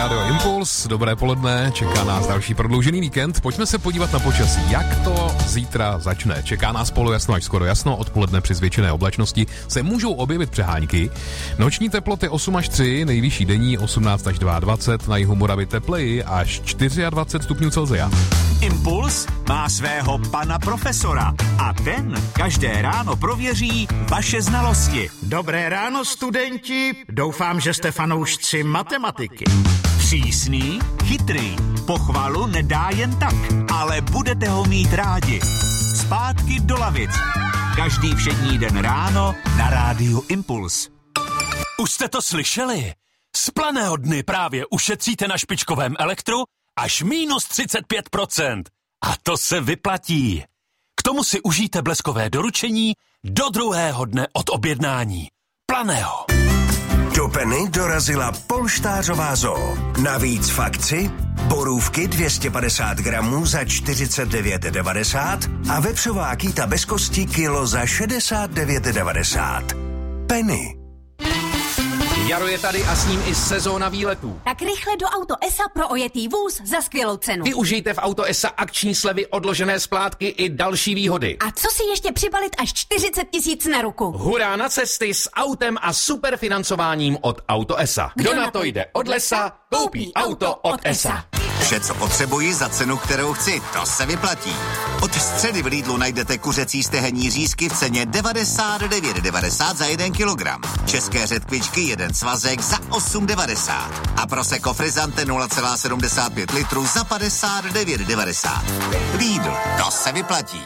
Rádio Impuls, dobré poledne, čeká nás další prodloužený víkend. Pojďme se podívat na počasí, jak to zítra začne. Čeká nás polojasno až skoro jasno, odpoledne při zvětšené oblačnosti se můžou objevit přehánky. Noční teploty 8 až 3, nejvyšší denní 18 až 22, na jihu Moravy tepleji až 24 stupňů Celsia. Impuls má svého pana profesora a ten každé ráno prověří vaše znalosti. Dobré ráno, studenti. Doufám, že jste fanoušci matematiky. Přísný, chytrý, pochvalu nedá jen tak, ale budete ho mít rádi. Zpátky do lavic. Každý všední den ráno na rádiu Impuls. Už jste to slyšeli? Z Planého dny právě ušetříte na špičkovém elektru až minus 35%. A to se vyplatí. K tomu si užijte bleskové doručení do druhého dne od objednání. Planého. Do Penny dorazila polštářová zoo. Navíc v akci borůvky 250 gramů za 49,90 a vepřová kýta bez kosti kilo za 69,90. Penny. Jaro je tady a s ním i sezóna výletů. Tak rychle do Auto ESA pro ojetý vůz za skvělou cenu. Využijte v Auto ESA akční slevy, odložené splátky i další výhody. A co si ještě přibalit až 40 000 na ruku? Hurá na cesty s autem a superfinancováním od Auto ESA. Kdo na to jde od lesa, koupí auto od ESA. Vše, co potřebuji za cenu, kterou chci, to se vyplatí. Od středy v Lidlu najdete kuřecí stehenní řízky v ceně 99,90 za 1 kilogram. České řetkvičky 1 svazek za 8,90. A Prosecco Frizzante 0,75 litru za 59,90. Lidl, to se vyplatí.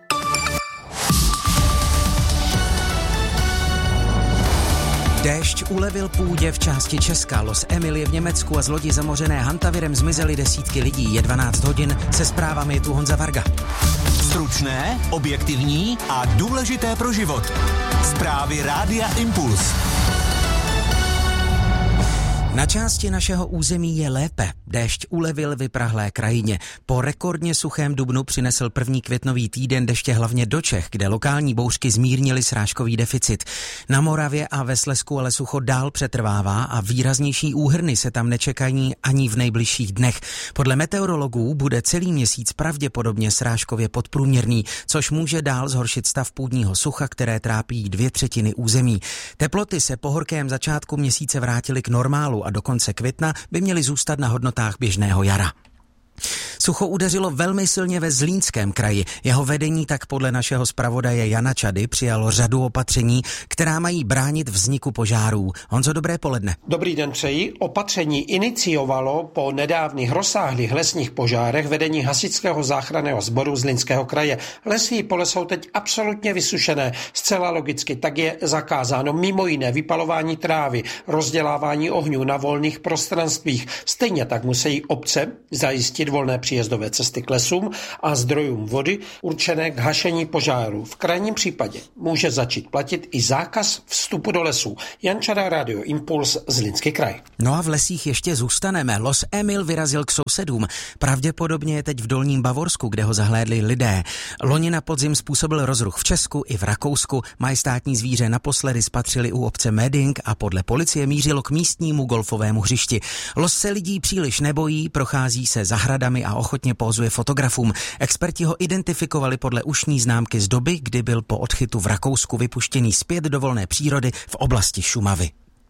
Déšť ulevil půdě v části Česka, Los Emilie v Německu a z lodi zamořené Hantavirem zmizely desítky lidí. Je 12 hodin, se zprávami je tu Honza Varga. Stručné, objektivní a důležité pro život. Zprávy Rádia Impuls. Na části našeho území je lépe. Déšť ulevil vyprahlé krajině. Po rekordně suchém dubnu přinesl první květnový týden deště hlavně do Čech, kde lokální bouřky zmírnily srážkový deficit. Na Moravě a ve Slezsku ale sucho dál přetrvává a výraznější úhrny se tam nečekají ani v nejbližších dnech. Podle meteorologů bude celý měsíc pravděpodobně srážkově podprůměrný, což může dál zhoršit stav půdního sucha, které trápí 2/3 území. Teploty se po horkém začátku měsíce vrátily k normálu a do konce května by měly zůstat na hodnotách běžného jara. Sucho udeřilo velmi silně ve Zlínském kraji. Jeho vedení tak podle našeho zpravodaje Jana Čady přijalo řadu opatření, která mají bránit vzniku požárů. Honzo, dobré poledne. Dobrý den přeji. Opatření iniciovalo po nedávných rozsáhlých lesních požárech vedení hasičského záchranného sboru Zlínského kraje. Lesní pole jsou teď absolutně vysušené. Zcela logicky tak je zakázáno mimo jiné vypalování trávy, rozdělávání ohňů na volných prostranstvích. Stejně tak musí obce zajistit volné příjezdové cesty k lesům a zdrojům vody určené k hašení požáru. V krajním případě může začít platit i zákaz vstupu do lesů. Jan Čada, Radio Impuls, Zlínský kraj. No a v lesích ještě zůstaneme. Los Emil vyrazil k sousedům. Pravděpodobně je teď v Dolním Bavorsku, kde ho zahlédli lidé. Loni na podzim způsobil rozruch v Česku i v Rakousku. Majestátní zvíře naposledy spatřili u obce Meding a podle policie mířilo k místnímu golfovému hřišti. Los se lidí příliš nebojí, prochází se zahradami a ochotně pózuje fotografům. Experti ho identifikovali podle ušní známky z doby, kdy byl po odchytu v Rakousku vypuštěný zpět do volné přírody v oblasti Šumavy.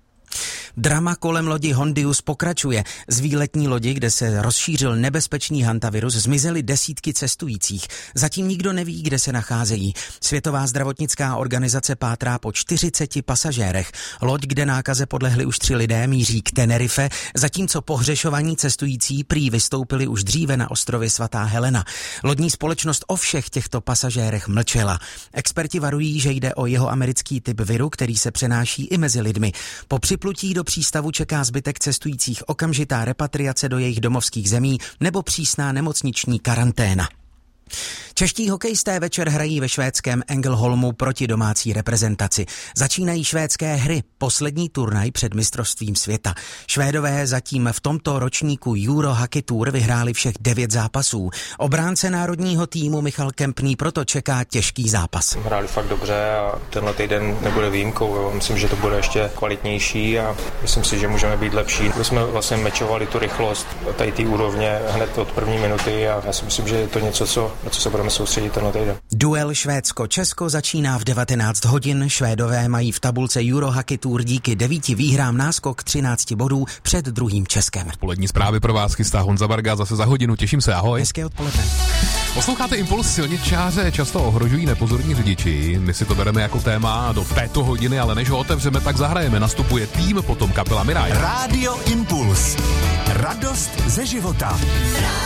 Drama kolem lodi Hondius pokračuje. Z výletní lodi, kde se rozšířil nebezpečný hantavirus, zmizely desítky cestujících. Zatím nikdo neví, kde se nacházejí. Světová zdravotnická organizace pátrá po 40 pasažérech. Loď, kde nákaze podlehli už 3 lidé, míří k Tenerife, zatímco pohřešovaní cestující prý vystoupili už dříve na ostrově Svatá Helena. Lodní společnost o všech těchto pasažérech mlčela. Experti varují, že jde o jihoamerický typ viru, který se přenáší i mezi lidmi. Po připlutí do přístavu čeká zbytek cestujících okamžitá repatriace do jejich domovských zemí nebo přísná nemocniční karanténa. Čeští hokejisté večer hrají ve švédském Ängelholmu proti domácí reprezentaci. Začínají švédské hry, poslední turnaj před mistrovstvím světa. Švédové zatím v tomto ročníku Euro Hockey Tour vyhráli všech 9 zápasů. Obránce národního týmu Michal Kempný proto čeká těžký zápas. Hráli fakt dobře a tenhle týden nebude výjimkou. Jo. Myslím, že to bude ještě kvalitnější a myslím si, že můžeme být lepší. My jsme vlastně mečovali tu rychlost tady té úrovně hned od první minuty a já si myslím, že je to něco, na co se budeme soustředit tenhle týden. Duel Švédsko-Česko začíná v 19 hodin. Švédové mají v tabulce Euro Hockey Tour díky 9 výhrám náskok 13 bodů před druhým Českem. Odpolední zprávy pro vás chystá Honza Varga zase za hodinu. Těším se, ahoj. Hezké odpoledne. Posloucháte Impuls. Silničáře často ohrožují nepozorní řidiči. My si to bereme jako téma do této hodiny, ale než ho otevřeme, tak zahrajeme. Nastupuje tým, potom kapela Miraj. Rádio Impuls. Radost ze života.